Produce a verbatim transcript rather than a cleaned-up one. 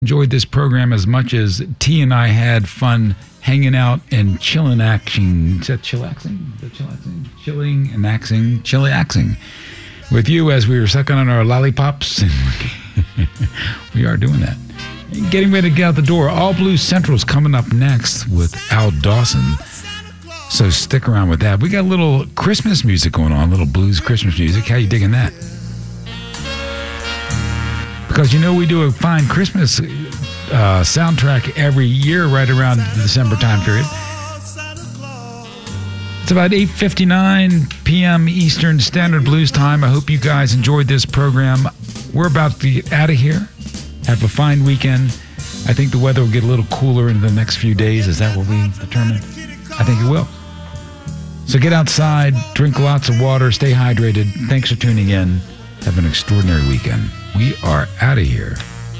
enjoyed this program as much as T and I had fun hanging out and chilling action. Is that chillaxing? Is that chillaxing? Chilling and axing? Chillaxing. With you as we were sucking on our lollipops. We are doing that. Getting ready to get out the door. All Blues Central's coming up next with Al Dawson. So stick around with that. We got a little Christmas music going on, a little blues Christmas music. How you digging that? Because you know we do a fine Christmas uh, soundtrack every year right around the December time period. It's about eight fifty-nine p.m. Eastern Standard Blues Time. I hope you guys enjoyed this program. We're about to get out of here. Have a fine weekend. I think the weather will get a little cooler in the next few days. Is that what we determined? I think it will. So get outside, drink lots of water, stay hydrated. Thanks for tuning in. Have an extraordinary weekend. We are out of here.